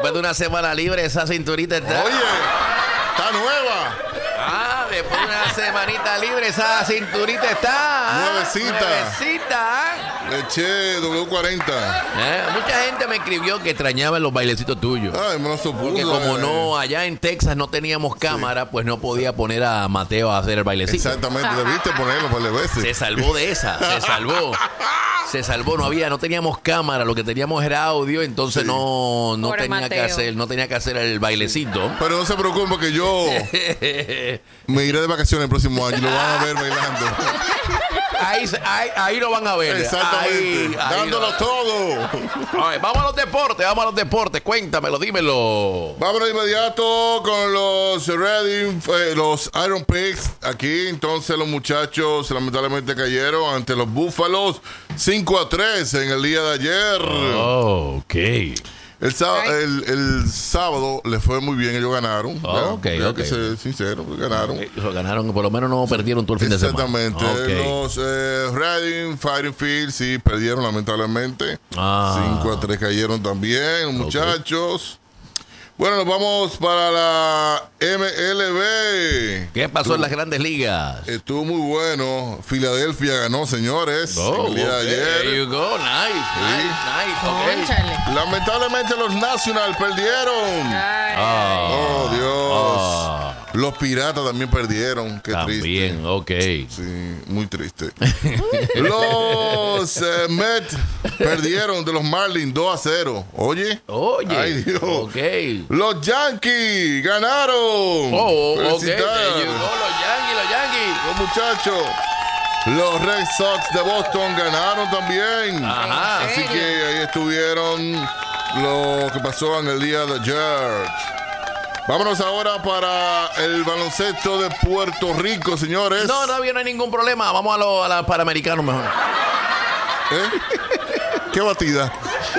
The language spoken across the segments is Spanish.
después de una semana libre, esa cinturita está. Oye, está nueva. Después de una semanita libre, esa cinturita está. Nuevecita. Le eché W40. Mucha gente me escribió que extrañaba los bailecitos tuyos. Ay, me lo supuso. Porque como no, allá en Texas no teníamos cámara, pues no podía poner a Mateo a hacer el bailecito. Exactamente, debiste ponerlo por veces. Se salvó de esa, se salvó, no teníamos cámara, lo que teníamos era audio, entonces no tenía que hacer el bailecito. Pero no se preocupen porque yo me iré de vacaciones el próximo año y lo van a ver bailando. Ahí lo van a ver. Exactamente. Dándolo todo. Ver, vamos a los deportes. Cuéntamelo, dímelo. Vamos de inmediato con los Reading, los Iron Pigs. Aquí entonces los muchachos lamentablemente cayeron ante los Búfalos 5-3 en el día de ayer. Oh, ok. El sábado les fue muy bien, ellos ganaron. Okay. Que ser sincero, ganaron. Ganaron, por lo menos no perdieron todo el fin de semana. Exactamente. Los Reading Fighting Field sí perdieron lamentablemente. 5-3 cayeron también, los muchachos. Bueno, nos vamos para la MLB. ¿Qué pasó en las grandes ligas? Estuvo muy bueno. Filadelfia ganó, señores. El día de ayer. There you go. Nice. Lamentablemente los Nationals perdieron. Oh, Dios. Los Piratas también perdieron. Qué triste. También, ok. Sí, muy triste. Los Mets perdieron de los Marlins 2-0. Oye. Ay, Dios. Ok. Los Yankees ganaron. Los Yankees. Los muchachos. Los Red Sox de Boston ganaron también. Ajá. Así que ahí estuvieron lo que pasó en el día de ayer. Vámonos ahora para el baloncesto de Puerto Rico, señores. No hay ningún problema. Vamos a la Panamericano mejor. ¿Qué batida?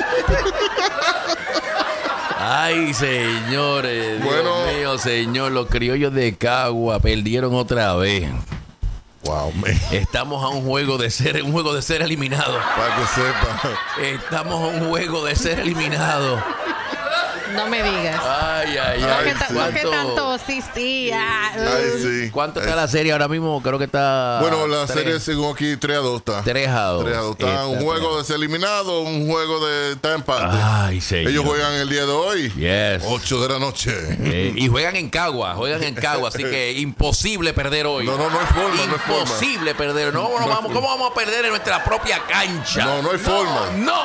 Ay, señores. Bueno. Dios mío, señor. Los criollos de Cagua perdieron otra vez. Wow, estamos a un juego de ser eliminado. Para que sepa. Estamos a un juego de ser eliminado. No me digas. Ay. ¿Qué tanto? Sí. ¿Cuánto está la serie ahora mismo? Creo que está... Bueno, la serie según aquí 3-2 está. 3-2. Está un juego de ser eliminado, un juego de estar empate. Ay, señor. Ellos juegan el día de hoy. 8 de la noche. Y juegan en Cagua, así que imposible perder hoy. No hay forma. Imposible perder. ¿Cómo vamos a perder en nuestra propia cancha? No hay forma. No.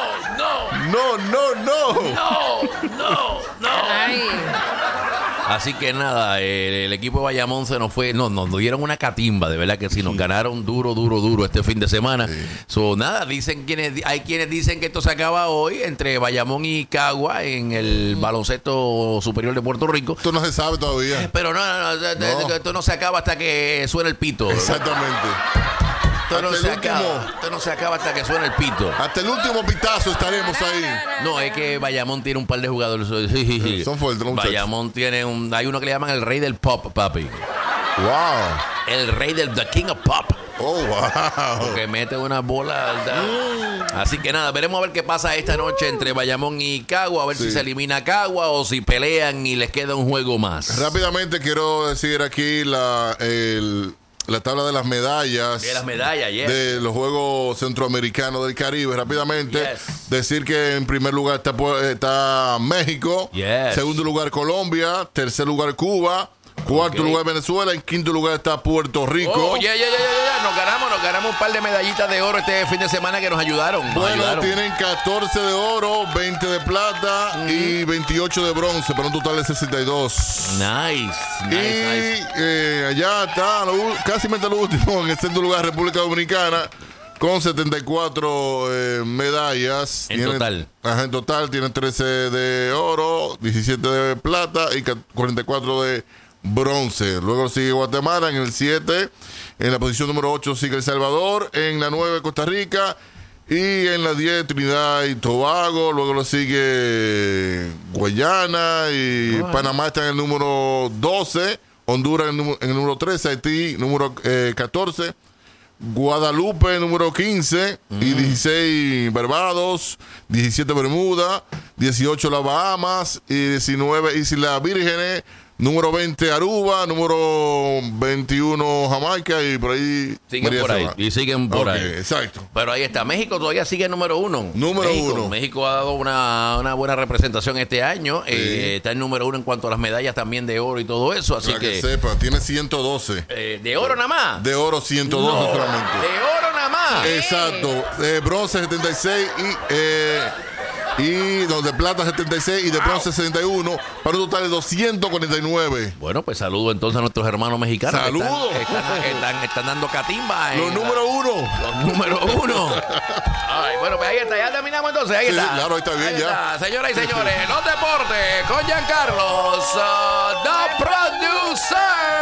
Ay. Así que nada, el equipo de Bayamón se nos fue, nos dieron una catimba, de verdad que sí, nos ganaron duro este fin de semana. Nada, hay quienes dicen que esto se acaba hoy entre Bayamón y Cagua en el baloncesto superior de Puerto Rico. Esto no se sabe todavía. Pero esto no se acaba hasta que suene el pito. Exactamente. Esto no se acaba hasta que suene el pito. Hasta el último pitazo estaremos ahí. No, es que Bayamón tiene un par de jugadores. Son fuertes, ¿no? Bayamón hay uno que le llaman el rey del pop, papi. Wow. El rey The King of Pop. Oh, wow. Porque mete una bola. Así que nada, veremos a ver qué pasa esta noche entre Bayamón y Cagua. A ver si se elimina Cagua o si pelean y les queda un juego más. Rápidamente quiero decir aquí la tabla de las medallas. De las medallas, de los Juegos Centroamericanos del Caribe. Rápidamente, decir que en primer lugar está México. Segundo lugar Colombia. Tercer lugar Cuba. Cuarto lugar Venezuela. En quinto lugar está Puerto Rico. Nos ganamos un par de medallitas de oro este fin de semana que nos ayudaron. Tienen 14 de oro, 20 de plata y 28 de bronce, para un total de 62. Nice. Allá está casi mete lo último en el segundo lugar República Dominicana con 74 medallas. Total. En total tienen 13 de oro, 17 de plata y 44 de bronce. Luego sigue Guatemala en el 7. En la posición número 8 sigue El Salvador. En la 9 Costa Rica. Y en la 10 Trinidad y Tobago. Luego lo sigue Guyana. Y Panamá está en el número 12. Honduras en el número 13. Haití número 14. Guadalupe, número 15, y 16 Barbados, 17 Bermuda, 18 las Bahamas, y 19 Islas Vírgenes, número 20 Aruba, número 21 Jamaica, y por ahí siguen por ahí. Y siguen por ahí. Exacto. Pero ahí está. México todavía sigue número 1. Número 1. México ha dado una buena representación este año. Está en número 1 en cuanto a las medallas también de oro y todo eso. Así que sepa, tiene 112. ¿De oro nada más? De oro 112 solamente. De oro nada más. Exacto. Bronce 76 y de plata 76 y de bronce 61 para un total de 249. Bueno, pues saludo entonces a nuestros hermanos mexicanos. Saludos. Están dando catimba. Los número 1. Los número 1. Ay, bueno, pues ahí está, ya terminamos entonces. Ahí está. Claro, ahí está bien ya. Señoras y señores, los deportes con Giancarlos, the producer.